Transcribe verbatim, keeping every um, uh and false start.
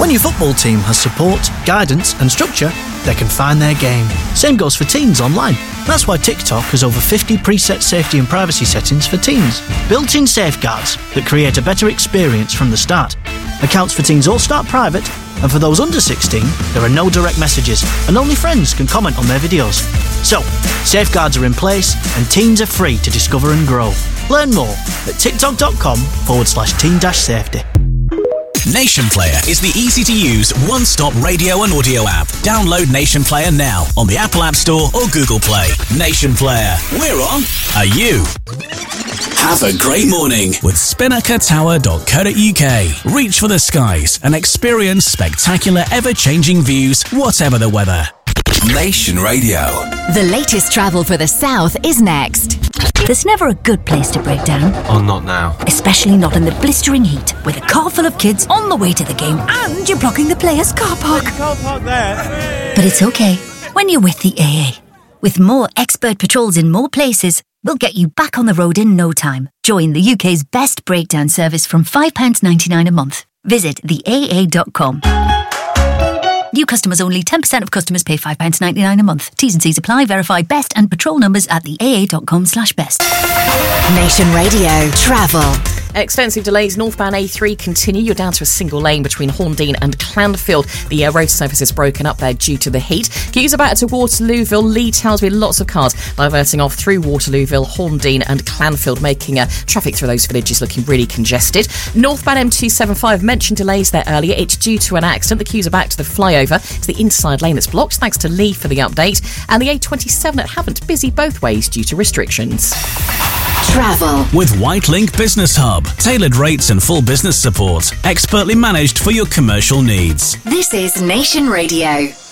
When your football team has support, guidance and structure, they can find their game. Same goes for teens online. That's why TikTok has over fifty preset safety and privacy settings for teens. Built-in safeguards that create a better experience from the start. Accounts for teens all start private, and for those under sixteen, there are no direct messages, and only friends can comment on their videos. So, safeguards are in place, and teens are free to discover and grow. Learn more at tiktok.com forward slash teen dash safety. Nation Player is the easy-to-use, one-stop radio and audio app. Download Nation Player now on the Apple App Store or Google Play. Nation Player. We're on. Are you? Have a great morning with spinnaker tower dot co dot uk. Reach for the skies and experience spectacular, ever-changing views, whatever the weather. Nation Radio. The latest travel for the South is next. There's never a good place to break down. Oh, not now. Especially not in the blistering heat, with a car full of kids on the way to the game and you're blocking the players' car park. Can't park there. But it's okay when you're with the A A. With more expert patrols in more places, we'll get you back on the road in no time. Join the U K's best breakdown service from five pounds ninety-nine a month. Visit the A A dot com. New customers only. ten percent of customers pay five pounds ninety-nine a month. T's and C's apply. Verify best and patrol numbers at the A A dot com slash best. Nation Radio Travel. Extensive delays. Northbound A three continue. You're down to a single lane between Horndean and Clanfield. The uh, road surface is broken up there due to the heat. Queues are back to Waterlooville. Lee Towers with lots of cars diverting off through Waterlooville, Horndean and Clanfield, making uh, traffic through those villages looking really congested. Northbound M two seventy-five mentioned delays there earlier. It's due to an accident. The queues are back to the flyover. It's the inside lane that's blocked. Thanks to Lee for the update. And the A twenty-seven at Havant busy both ways due to restrictions. Travel with Whitelink Business Hub. Tailored rates and full business support. Expertly managed for your commercial needs. This is Nation Radio.